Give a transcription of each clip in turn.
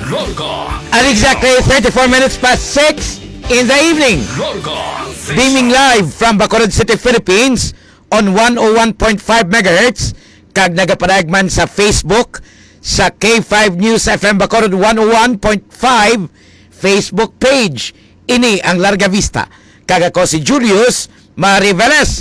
At exactly 34 minutes past 6 in the evening. Beaming live from Bacolod City, Philippines on 101.5 MHz. Kag nagaparagman sa Facebook sa K5 News FM Bacolod 101.5 Facebook page. Ini ang Larga Vista. Kag ako si Julius Mariveles.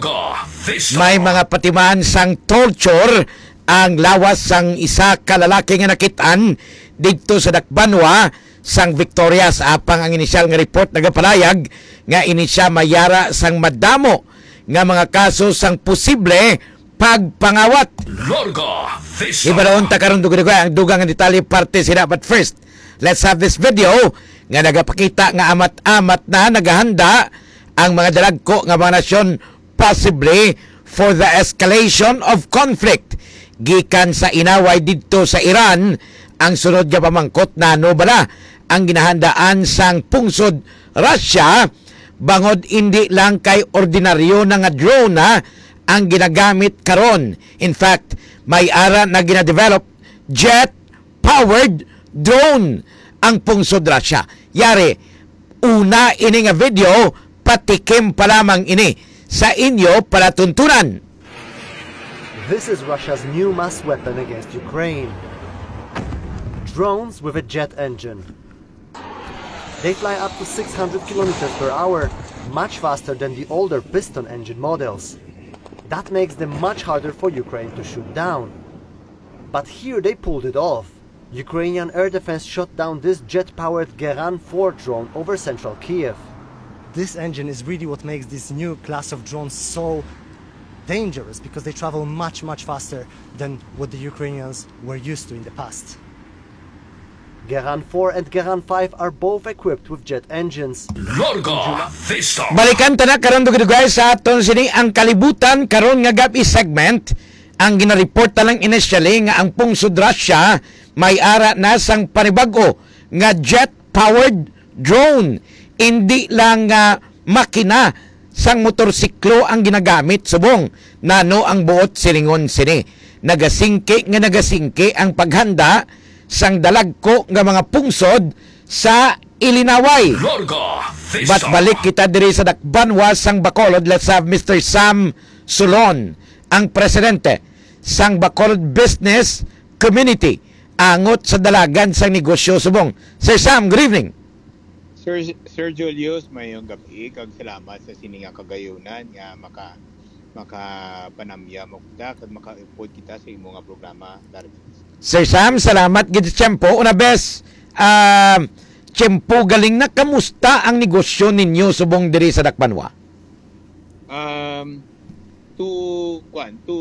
May mga patimaan sang torture ang lawas sang isa ka lalaki nga nakitaan didto sa Dakbanwa sang Victoria. Sa apang ang inisyal nga report nagapalayag nga ini siya mayara sang madamo nga mga kaso sang posible pagpangawat. Iba daon ta karon dugay ang dugang nga detalye parte sila, but first let's have this video nga nagapakita nga amat-amat na naghahanda ang mga dalagko nga mga nasyon possibly for the escalation of conflict gikan sa inaway didto sa Iran. Ang sunod nga pamangkot na ano bala ang ginahandaan sang pungsod Russia bangod hindi lang kay ordinaryo na nga drone ang ginagamit karon. In fact, may ara na ginadevelop jet-powered drone ang pungsod Russia. Yari, una ini nga video, patikim pa lamang ini sa inyo para tuntunan. This is Russia's new mass weapon against Ukraine. Drones with a jet engine. They fly up to 600 kilometers per hour, much faster than the older piston engine models. That makes them much harder for Ukraine to shoot down. But here they pulled it off. Ukrainian air defense shot down this jet-powered Geran 4 drone over central Kiev. This engine is really what makes this new class of drones so dangerous, because they travel much faster than what the Ukrainians were used to in the past. Geran 4 and Geran 5 are both equipped with jet engines. Balikan tanak karon dugay sa aton sini ang kalibutan karon nga gabi segment. Ang ginareport lang initially nga ang pungsod Russia may ara na sang panibago nga jet-powered drone. Hindi lang makina sang motorsiklo ang ginagamit, subong nano ang buot silingon sini. Nagasingke ang paghanda sang dalagko nga mga pungsod sa ilinaway. But balik kita diri sa Dakbanwa sang Bacolod. Let's have Mr. Sam Solon, ang presidente sang Bacolod Business Community, angot sa dalagan sang negosyo subong. Sir Sam, good evening. Sir Julius, mayong gabi, kag salamat sa sininga kagayunan nga makapanamya mo kita kag maka-upod kita sa imong nga programa. Sir Sam, salamat gid sa tiyempo. Una bes, tiyempo galing na, kamusta ang negosyo ninyo subong diri sa Dakbanwa? To